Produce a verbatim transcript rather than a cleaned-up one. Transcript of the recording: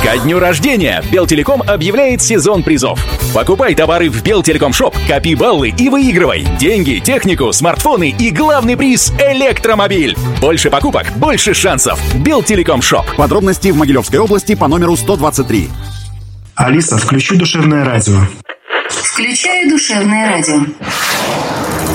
Ко дню рождения Белтелеком объявляет сезон призов. Покупай товары в Белтелеком Шоп, копи баллы и выигрывай деньги, технику, смартфоны и главный приз — электромобиль. Больше покупок, больше шансов. Белтелеком Шоп. Подробности в Могилевской области по номеру сто двадцать три. Алиса, включи душевное радио. Включаю душевное радио.